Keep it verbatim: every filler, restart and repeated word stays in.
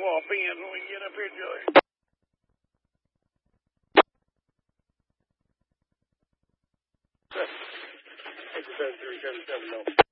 swap ends when we get up here, Joey. Exercise three seven seven, no.